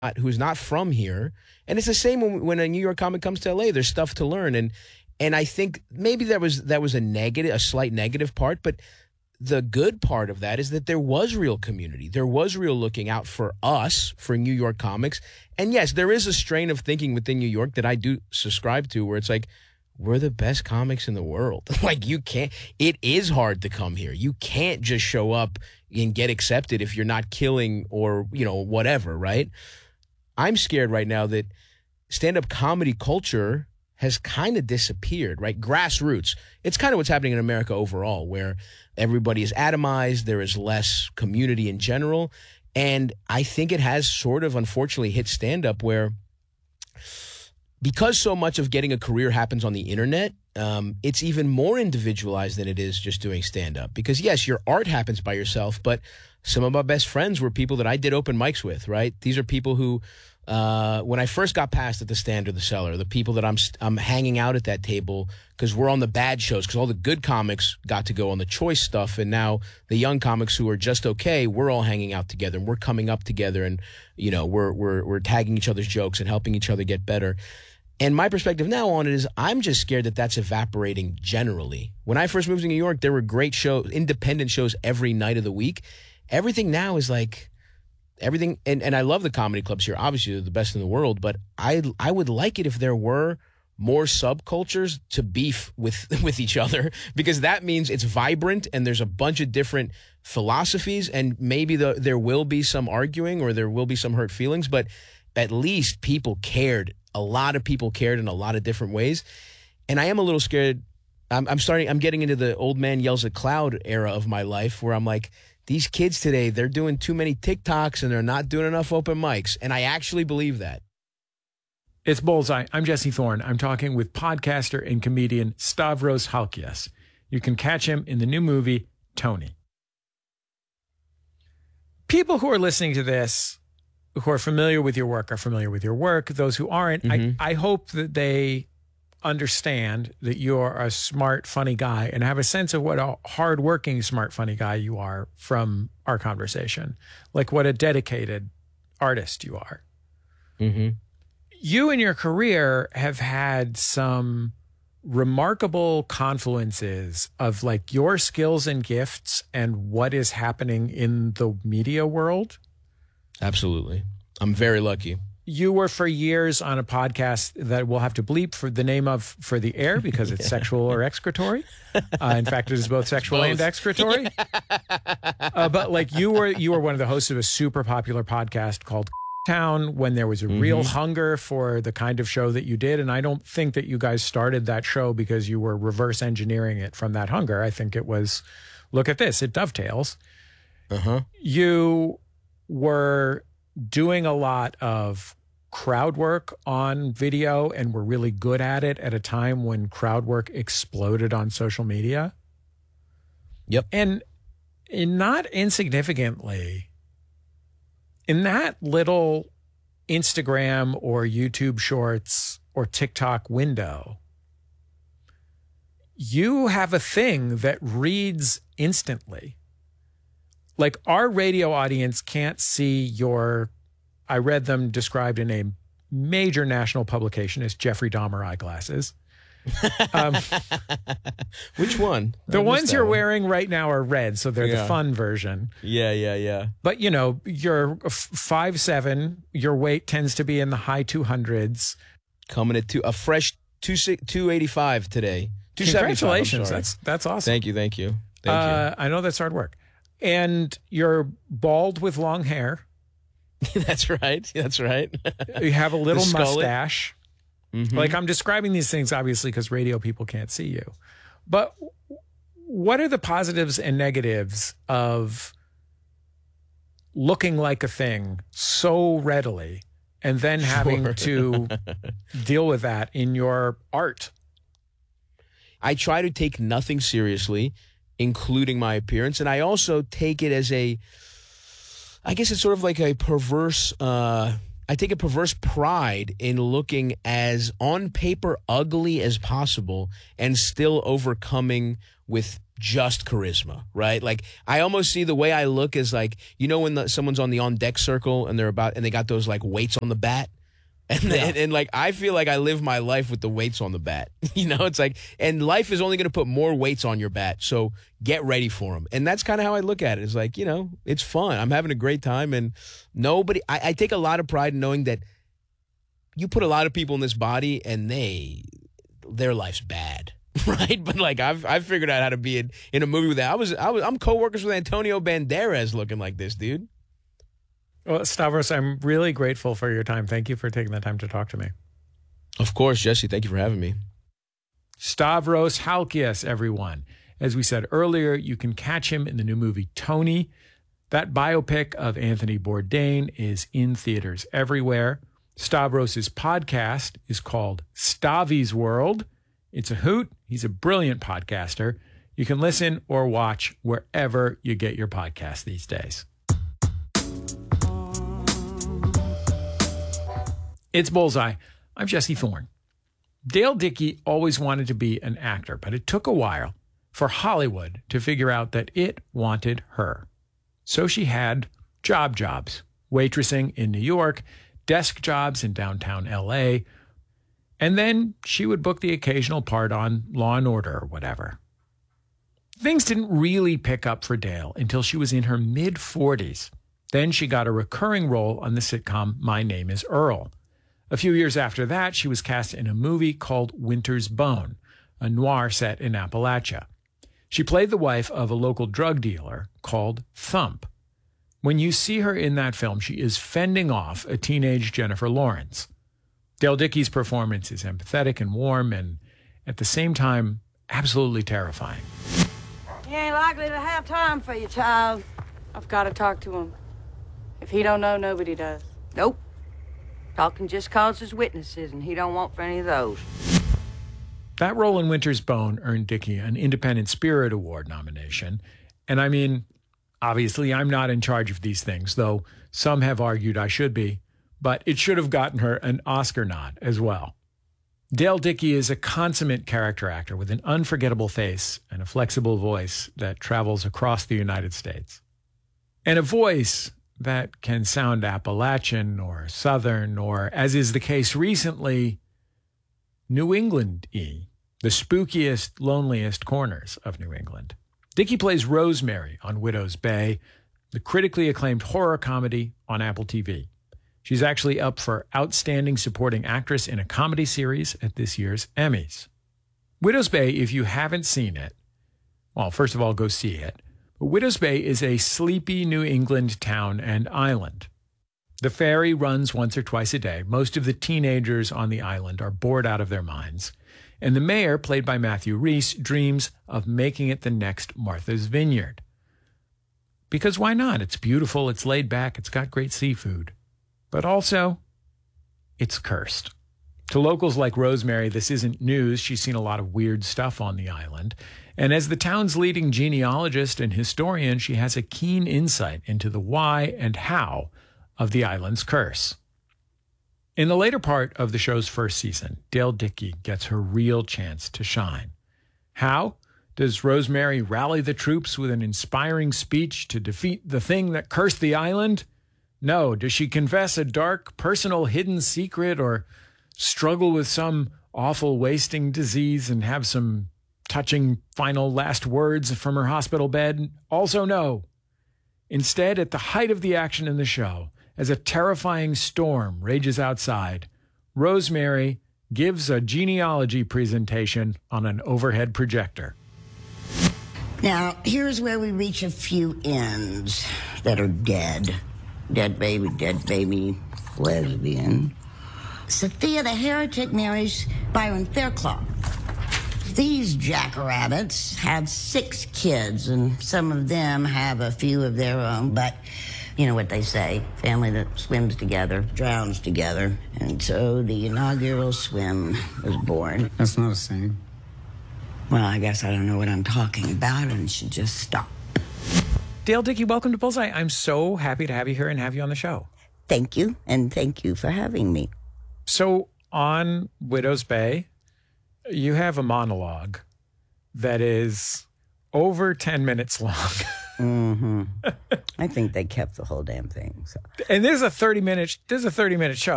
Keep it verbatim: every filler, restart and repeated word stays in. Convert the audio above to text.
who's not from here. And it's the same when, when a New York comic comes to L A. There's stuff to learn. And and I think maybe that was that was a negative, a slight negative part, but the good part of that is that there was real community. There was real looking out for us, for New York comics. And yes, there is a strain of thinking within New York that I do subscribe to where it's like, we're the best comics in the world. Like, you can't, it is hard to come here. You can't just show up and get accepted if you're not killing or, you know, whatever, right? I'm scared right now that stand-up comedy culture has kind of disappeared, right? Grassroots. It's kind of what's happening in America overall, where everybody is atomized. There is less community in general. And I think it has sort of unfortunately hit stand-up where, because so much of getting a career happens on the internet, um, it's even more individualized than it is just doing stand-up. Because yes, your art happens by yourself, but some of my best friends were people that I did open mics with, right? These are people who, uh, when I first got past at the Stand or the Cellar, the people that I'm I'm hanging out at that table because we're on the bad shows, because all the good comics got to go on the choice stuff, and now the young comics who are just okay, we're all hanging out together and we're coming up together, and you know we're we're we're tagging each other's jokes and helping each other get better. And my perspective now on it is I'm just scared that that's evaporating generally. When I first moved to New York, there were great shows, independent shows every night of the week. Everything now is like everything. And, and I love the comedy clubs here. Obviously, they're the best in the world. But I I would like it if there were more subcultures to beef with, with each other, because that means it's vibrant and there's a bunch of different philosophies. And maybe the, there will be some arguing or there will be some hurt feelings. But at least people cared. A lot of people cared in a lot of different ways. And I am a little scared. I'm, I'm starting, I'm getting into the old man yells at cloud era of my life where I'm like, these kids today, they're doing too many TikToks and they're not doing enough open mics. And I actually believe that. It's Bullseye. I'm Jesse Thorne. I'm talking with podcaster and comedian Stavros Halkias. You can catch him in the new movie, Tony. People who are listening to this, who are familiar with your work, are familiar with your work. Those who aren't, mm-hmm. I, I hope that they understand that you're a smart, funny guy and have a sense of what a hardworking, smart, funny guy you are from our conversation, like what a dedicated artist you are. Mm-hmm. You in your career have had some remarkable confluences of like your skills and gifts and what is happening in the media world. Absolutely. I'm very lucky. You were for years on a podcast that we'll have to bleep for the name of for the air because it's yeah. sexual or excretory. Uh, in fact, it is both sexual both. and excretory. uh, but like you were, you were one of the hosts of a super popular podcast called Town when there was a mm-hmm. real hunger for the kind of show that you did. And I don't think that you guys started that show because you were reverse engineering it from that hunger. I think it was, look at this, it dovetails. Uh-huh. You were doing a lot of crowd work on video and were really good at it at a time when crowd work exploded on social media. Yep. And, and not insignificantly, in that little Instagram or YouTube Shorts or TikTok window, you have a thing that reads instantly. Like our radio audience can't see your, I read them described in a major national publication as Jeffrey Dahmer eyeglasses. Um, Which one? The ones you're one. wearing right now are red, so they're yeah. the fun version. Yeah, yeah, yeah. But, you know, you're five seven, your weight tends to be in the high two hundreds. Coming at two, a fresh two eighty-five today. Congratulations. That's, that's awesome. Thank you, thank you. Thank uh, you. I know that's hard work. And you're bald with long hair. That's right. That's right. You have a little mustache. Mm-hmm. Like I'm describing these things, obviously, because radio people can't see you. But what are the positives and negatives of looking like a thing so readily and then having sure. to deal with that in your art? I try to take nothing seriously, including my appearance. And I also take it as a, I guess it's sort of like a perverse, uh, I take a perverse pride in looking as on paper ugly as possible and still overcoming with just charisma, right? Like I almost see the way I look as like, you know, when the, someone's on the on deck circle and they're about, and they got those like weights on the bat. And, yeah. and and like I feel like I live my life with the weights on the bat. You know, it's like, and life is only going to put more weights on your bat. So get ready for them. And that's kind of how I look at it. It's like, you know, it's fun. I'm having a great time. And nobody, I, I take a lot of pride in knowing that you put a lot of people in this body and they, their life's bad. Right. But like I've I've figured out how to be in, in a movie with that. I was I was I'm co-workers with Antonio Banderas looking like this, dude. Well, Stavros, I'm really grateful for your time. Thank you for taking the time to talk to me. Of course, Jesse. Thank you for having me. Stavros Halkias, everyone. As we said earlier, you can catch him in the new movie Tony. That biopic of Anthony Bourdain is in theaters everywhere. Stavros' podcast is called Stavi's World. It's a hoot. He's a brilliant podcaster. You can listen or watch wherever you get your podcasts these days. It's Bullseye. I'm Jesse Thorne. Dale Dickey always wanted to be an actor, but it took a while for Hollywood to figure out that it wanted her. So she had job jobs, waitressing in New York, desk jobs in downtown L A, and then she would book the occasional part on Law and Order or whatever. Things didn't really pick up for Dale until she was in her mid-forties. Then she got a recurring role on the sitcom My Name is Earl. A few years after that, she was cast in a movie called Winter's Bone, a noir set in Appalachia. She played the wife of a local drug dealer called Thump. When you see her in that film, she is fending off a teenage Jennifer Lawrence. Dale Dickey's performance is empathetic and warm and, at the same time, absolutely terrifying. He ain't likely to have time for you, child. I've got to talk to him. If he don't know, nobody does. Nope. Talking just causes witnesses, and he don't want for any of those. That role in Winter's Bone earned Dickey an Independent Spirit Award nomination. And I mean, obviously, I'm not in charge of these things, though some have argued I should be, but it should have gotten her an Oscar nod as well. Dale Dickey is a consummate character actor with an unforgettable face and a flexible voice that travels across the United States. And a voice that can sound Appalachian or Southern or, as is the case recently, New England-y, the spookiest, loneliest corners of New England. Dickey plays Rosemary on Widow's Bay, the critically acclaimed horror comedy on Apple T V. She's actually up for Outstanding Supporting Actress in a Comedy Series at this year's Emmys. Widow's Bay, if you haven't seen it, well, first of all, go see it. But Widow's Bay is a sleepy New England town and island. The ferry runs once or twice a day. Most of the teenagers on the island are bored out of their minds. And the mayor, played by Matthew Rhys, dreams of making it the next Martha's Vineyard. Because why not? It's beautiful, it's laid back, it's got great seafood. But also, it's cursed. To locals like Rosemary, this isn't news. She's seen a lot of weird stuff on the island. And as the town's leading genealogist and historian, she has a keen insight into the why and how of the island's curse. In the later part of the show's first season, Dale Dickey gets her real chance to shine. How? Does Rosemary rally the troops with an inspiring speech to defeat the thing that cursed the island? No. Does she confess a dark, personal, hidden secret or struggle with some awful wasting disease and have some touching final last words from her hospital bed? Also no. Instead, at the height of the action in the show, as a terrifying storm rages outside, Rosemary gives a genealogy presentation on an overhead projector. Now, here's where we reach a few ends that are dead. Dead baby, dead baby, lesbian. Sophia the heretic marries Byron Fairclough. These jackrabbits have six kids, and some of them have a few of their own, but you know what they say, family that swims together, drowns together. And so the inaugural swim was born. That's not a saying. Well, I guess I don't know what I'm talking about and should just stop. Dale Dickey, welcome to Bullseye. I'm so happy to have you here and have you on the show. Thank you, and thank you for having me. So on Widow's Bay, you have a monologue that is over ten minutes long. Mm-hmm. I think they kept the whole damn thing. So. And there's a thirty minute, there's a thirty minute show.